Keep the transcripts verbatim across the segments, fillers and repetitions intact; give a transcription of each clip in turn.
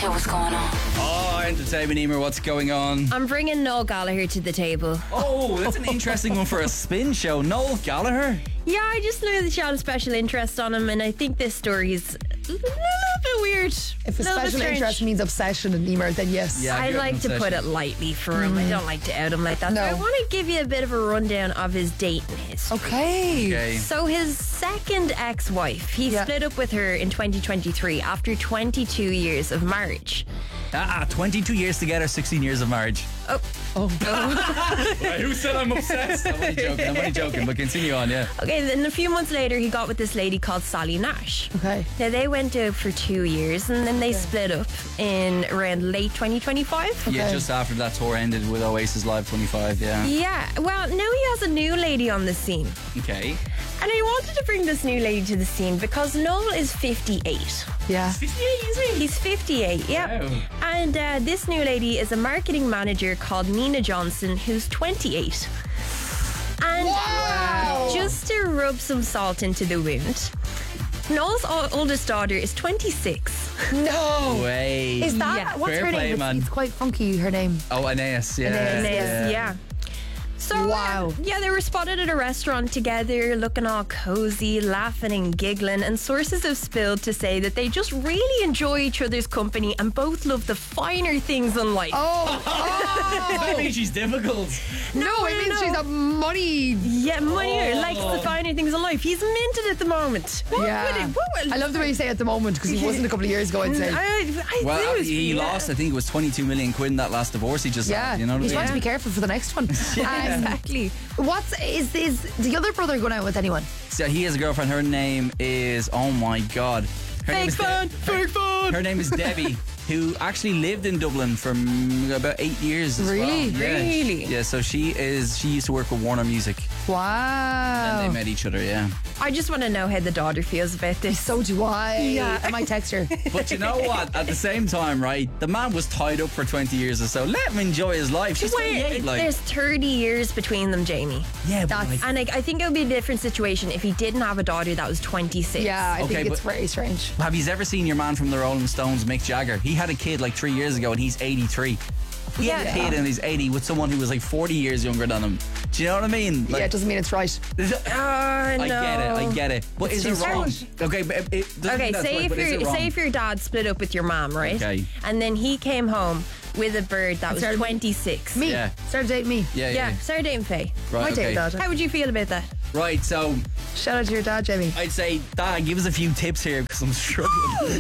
shit was going on. Oh, entertainment, Emer, what's going on? I'm bringing Noel Gallagher to the table. Oh, that's an interesting one for a spin show. Noel Gallagher? Yeah, I just knew that you had a special interest on him, and I think this story is a little bit weird. If a little bit special strange. interest means obsession in Emer, then yes. Yeah. I I've got like an to put obsession. it lightly for him. I don't like to out him like that. No. So I want to give you a bit of a rundown of his dating history. Okay. Okay. So his second ex-wife, he Yeah. split up with her in twenty twenty-three after twenty-two years of marriage. Ah, twenty-two years together, sixteen years of marriage. Oh, Right, who said I'm obsessed? I'm only joking, I'm only joking, but continue on, yeah. okay. Then a few months later, he got with this lady called Sally Nash. Okay. Now they went out for two years, and then they split up in around late twenty twenty-five. Yeah, Okay. just after that tour ended with Oasis Live twenty-five, yeah. Yeah. Well, now he has a new lady on the scene, Okay. and I wanted to bring this new lady to the scene because Noel is fifty-eight. Yeah. fifty-eight, is he? He's fifty-eight, yeah. Wow. And uh, this new lady is a marketing manager called Nina Johnson, who's twenty-eight. And Wow. just to rub some salt into the wound, Noel's o- oldest daughter is twenty-six. No. Way. Is that Yeah. what's Fair her play, name? It's, man. it's quite funky. Her name. Oh, Aeneas, yeah. Aeneas, Yeah. yeah. So, uh, Wow. yeah, they were spotted at a restaurant together, looking all cozy, laughing and giggling, and sources have spilled to say that they just really enjoy each other's company and both love the finer things in life. Oh. Does that mean she's difficult? No, it means no. she's a money. Yeah, money Oh. likes the finer things in life. He's minted at the moment. What Yeah. would it- what would- I love the way you say at the moment because he wasn't a couple of years ago. I'd say. I, I Well, do is- he yeah. lost, I think it was twenty-two million quid in that last divorce he just Yeah. had. You know what I He's mean? trying to be careful for the next one. Um, Exactly. What's is is the other brother going out with anyone? So he has a girlfriend. Her name is, oh my God. Her name Fake is De- fun, fake fun. Her name is Debbie, who actually lived in Dublin for mm, about eight years. As Really? well. Yeah. Really? Yeah. So she is. She used to work with Warner Music, Wow. and they met each other. Yeah. I just want to know how the daughter feels about this. So do I. Yeah. I might text her. But you know what? At the same time, right? The man was tied up for twenty years or so. Let him enjoy his life. She's Wait, twenty-eight. Like, there's thirty years between them, Jamie. yeah, but That's- like, And like, I think it would be a different situation if he didn't have a daughter that was twenty-six. Yeah, I Okay, think it's but- very strange. have you ever seen your man from the Rolling Stones, Mick Jagger? He had a kid like three years ago, and he's eighty-three. He had a Yeah. kid and he's eighty with someone who was like forty years younger than him. Do you know what I mean? Like, Yeah, it doesn't mean it's right. Oh, I no. get it, I get it. But is it too wrong? strange. Okay, but it, it doesn't Okay, mean that's say right, if but is your it wrong? say if your dad split up with your mom, right? Okay. And then he came home with a bird that was Started- twenty-six. Me. Yeah. Started dating me. Yeah, yeah. Yeah, Sarah Dane Faye. Right, My okay. date dad. How would you feel about that? Right, so Shout out to your dad, Jamie. I'd say, Dad, give us a few tips here because I'm struggling.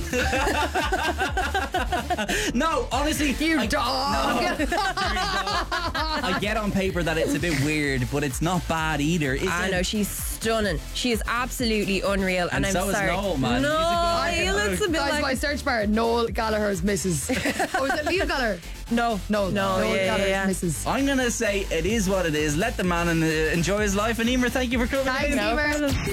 No, honestly, You I, dog. No. I get on paper that it's a bit weird, but it's not bad either. Is I it? know, she's stunning. She is absolutely unreal, and, And I'm so is sorry. Noel, man. No, He's a he good looks a bit Guys, my like search bar, Noel Gallagher's missus. Oh, is it Liam Gallagher? no, No, no, Noel yeah, Gallagher's yeah. missus. I'm going to say it is what it is. Let the man uh, enjoy his life. And Emer, thank you for coming Thanks, in. Emer.